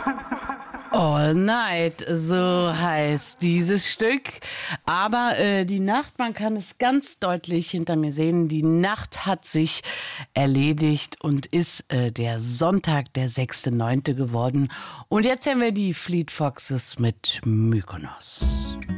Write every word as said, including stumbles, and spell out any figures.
All Night, so heißt dieses Stück. Aber äh, die Nacht, man kann es ganz deutlich hinter mir sehen, die Nacht hat sich erledigt und ist äh, der Sonntag, der sechster neunte geworden. Und jetzt haben wir die Fleet Foxes mit Mykonos.